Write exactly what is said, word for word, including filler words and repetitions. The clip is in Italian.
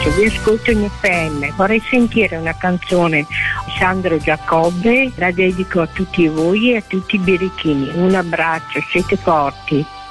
abbraccio, vi ascolto in F M. Vorrei sentire una canzone di Sandro Giacobbe, la dedico a tutti voi e a tutti i birichini. Un abbraccio, siete forti.